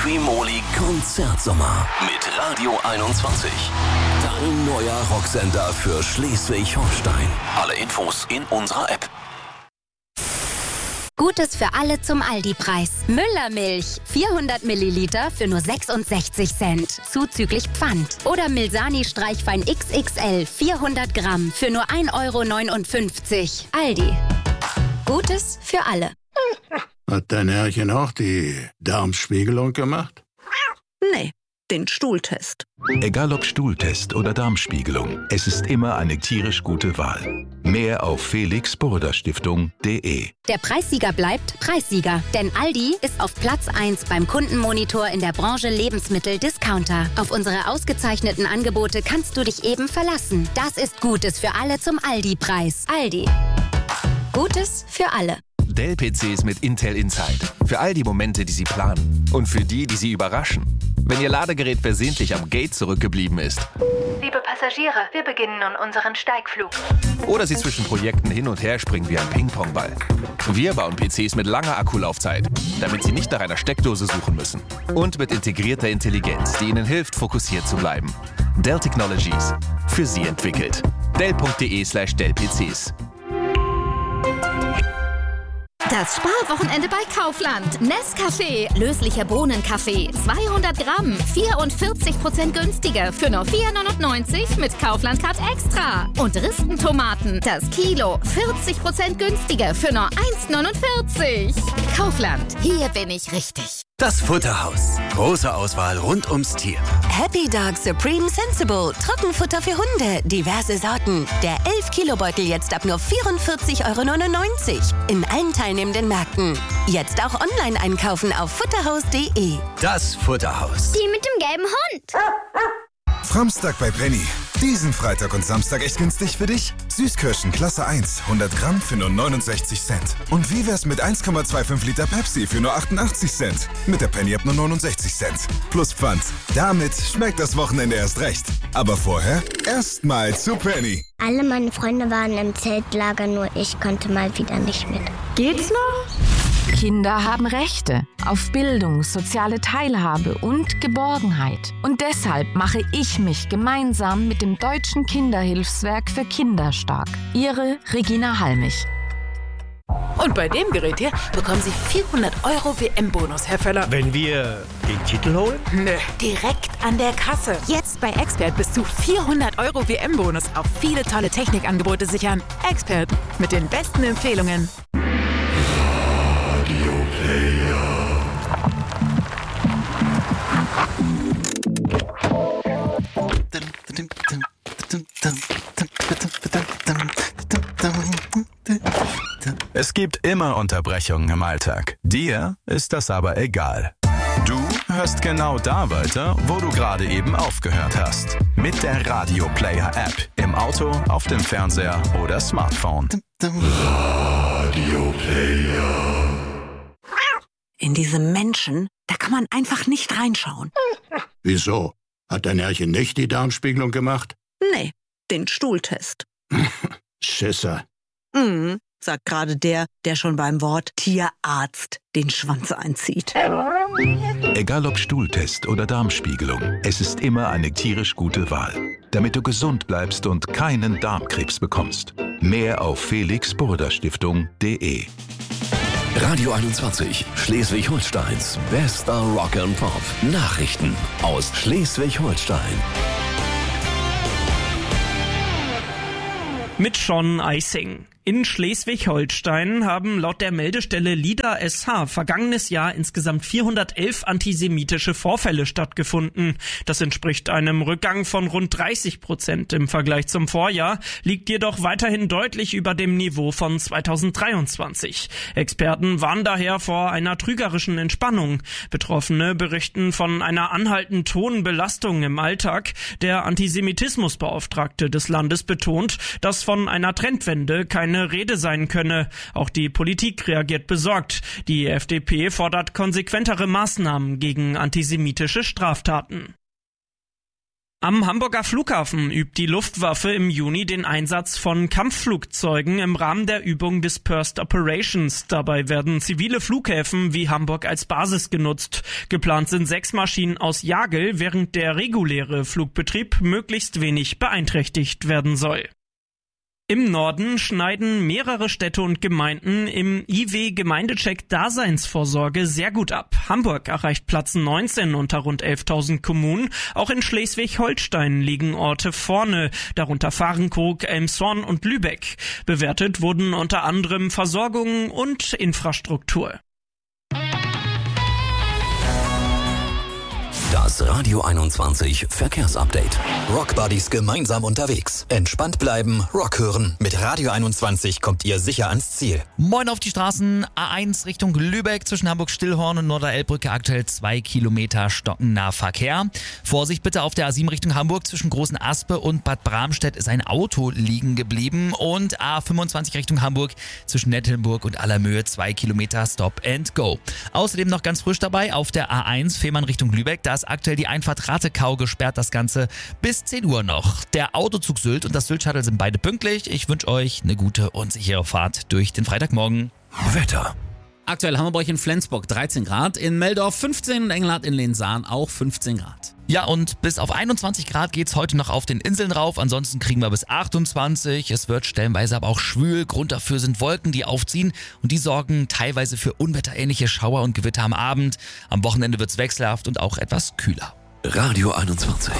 Primoly Konzertsommer mit Radio 21. Dein neuer Rocksender für Schleswig-Holstein. Alle Infos in unserer App. Gutes für alle zum Aldi-Preis. Müllermilch, 400 Milliliter für nur 66 Cent, zuzüglich Pfand. Oder Milsani-Streichwein XXL, 400 Gramm für nur 1,59 €. Aldi. Gutes für alle. Hat dein Herrchen auch die Darmspiegelung gemacht? Nee, den Stuhltest. Egal ob Stuhltest oder Darmspiegelung, es ist immer eine tierisch gute Wahl. Mehr auf felix-burda-stiftung.de. Der Preissieger bleibt Preissieger, denn Aldi ist auf Platz 1 beim Kundenmonitor in der Branche Lebensmittel-Discounter. Auf unsere ausgezeichneten Angebote kannst du dich eben verlassen. Das ist Gutes für alle zum Aldi-Preis. Aldi. Gutes für alle. Dell-PCs mit Intel Inside. Für all die Momente, die Sie planen. Und für die Sie überraschen. Wenn Ihr Ladegerät versehentlich am Gate zurückgeblieben ist. Liebe Passagiere, wir beginnen nun unseren Steigflug. Oder Sie zwischen Projekten hin und her springen wie ein Ping-Pong-Ball. Wir bauen PCs mit langer Akkulaufzeit, damit Sie nicht nach einer Steckdose suchen müssen. Und mit integrierter Intelligenz, die Ihnen hilft, fokussiert zu bleiben. Dell Technologies. Für Sie entwickelt. Dell.de/Dell-PCs. Das Sparwochenende bei Kaufland. Nescafé, löslicher Bohnenkaffee, 200 Gramm, 44% günstiger für nur 4,99 mit Kaufland Card Extra. Und Ristentomaten, das Kilo, 40% günstiger für nur 1,49. Kaufland, hier bin ich richtig. Das Futterhaus. Große Auswahl rund ums Tier. Happy Dog Supreme Sensible. Trockenfutter für Hunde. Diverse Sorten. Der 11-Kilo-Beutel jetzt ab nur 44,99 € in allen teilnehmenden Märkten. Jetzt auch online einkaufen auf futterhaus.de. Das Futterhaus. Die mit dem gelben Hund. Framstag bei Penny. Diesen Freitag und Samstag echt günstig für dich? Süßkirschen Klasse 1, 100 Gramm für nur 69 Cent. Und wie wär's mit 1,25 Liter Pepsi für nur 88 Cent? Mit der Penny-App nur 69 Cent. Plus Pfand. Damit schmeckt das Wochenende erst recht. Aber vorher erstmal zu Penny. Alle meine Freunde waren im Zeltlager, nur ich konnte mal wieder nicht mit. Geht's noch? Kinder haben Rechte auf Bildung, soziale Teilhabe und Geborgenheit. Und deshalb mache ich mich gemeinsam mit dem Deutschen Kinderhilfswerk für Kinder stark. Ihre Regina Halmich. Und bei dem Gerät hier bekommen Sie 400 € WM-Bonus, Herr Völler. Wenn wir den Titel holen? Nö, direkt an der Kasse. Jetzt bei Expert bis zu 400 € WM-Bonus auf viele tolle Technikangebote sichern. Expert mit den besten Empfehlungen. Es gibt immer Unterbrechungen im Alltag. Dir ist das aber egal. Du hörst genau da weiter, wo du gerade eben aufgehört hast. Mit der Radio Player App. Im Auto, auf dem Fernseher oder Smartphone. Radio Player. In diese Menschen, da kann man einfach nicht reinschauen. Wieso? Hat dein Herrchen nicht die Darmspiegelung gemacht? Nee, den Stuhltest. Schisser. Sagt gerade der schon beim Wort Tierarzt den Schwanz einzieht. Egal ob Stuhltest oder Darmspiegelung, es ist immer eine tierisch gute Wahl. Damit du gesund bleibst und keinen Darmkrebs bekommst. Mehr auf felix-burda-stiftung.de. Radio 21, Schleswig-Holsteins bester Rock and Pop. Nachrichten aus Schleswig-Holstein. Mit Sean Eising. In Schleswig-Holstein haben laut der Meldestelle LIDA SH vergangenes Jahr insgesamt 411 antisemitische Vorfälle stattgefunden. Das entspricht einem Rückgang von rund 30% im Vergleich zum Vorjahr, liegt jedoch weiterhin deutlich über dem Niveau von 2023. Experten warnen daher vor einer trügerischen Entspannung. Betroffene berichten von einer anhaltend hohen Belastung im Alltag. Der Antisemitismusbeauftragte des Landes betont, dass von einer Trendwende keine Rede sein könne. Auch die Politik reagiert besorgt. Die FDP fordert konsequentere Maßnahmen gegen antisemitische Straftaten. Am Hamburger Flughafen übt die Luftwaffe im Juni den Einsatz von Kampfflugzeugen im Rahmen der Übung Dispersed Operations. Dabei werden zivile Flughäfen wie Hamburg als Basis genutzt. Geplant sind 6 Maschinen aus Jagel, während der reguläre Flugbetrieb möglichst wenig beeinträchtigt werden soll. Im Norden schneiden mehrere Städte und Gemeinden im IW-Gemeindecheck Daseinsvorsorge sehr gut ab. Hamburg erreicht Platz 19 unter rund 11.000 Kommunen. Auch in Schleswig-Holstein liegen Orte vorne, darunter Fahrenkrog, Elmshorn und Lübeck. Bewertet wurden unter anderem Versorgung und Infrastruktur. Das Radio 21 Verkehrsupdate. Rockbuddies gemeinsam unterwegs. Entspannt bleiben, Rock hören. Mit Radio 21 kommt ihr sicher ans Ziel. Moin auf die Straßen. A1 Richtung Lübeck zwischen Hamburg-Stillhorn und Norderelbbrücke aktuell 2 Kilometer stockender Verkehr. Vorsicht bitte auf der A7 Richtung Hamburg zwischen Großen Aspe und Bad Bramstedt ist ein Auto liegen geblieben. Und A25 Richtung Hamburg zwischen Nettelnburg und Allermöhe 2 Kilometer Stop and Go. Außerdem noch ganz frisch dabei auf der A1 Fehmarn Richtung Lübeck. Da ist aktuell die Einfahrt Ratekau gesperrt, das Ganze bis 10 Uhr noch. Der Autozug Sylt und das Sylt-Shuttle sind beide pünktlich. Ich wünsche euch eine gute und sichere Fahrt durch den Freitagmorgen. Wetter. Aktuell haben wir bei euch in Flensburg 13 Grad, in Meldorf 15 und Engelhardt in Lensahn auch 15 Grad. Ja, und bis auf 21 Grad geht's heute noch auf den Inseln rauf. Ansonsten kriegen wir bis 28. Es wird stellenweise aber auch schwül. Grund dafür sind Wolken, die aufziehen und die sorgen teilweise für unwetterähnliche Schauer und Gewitter am Abend. Am Wochenende wird's wechselhaft und auch etwas kühler. Radio 21.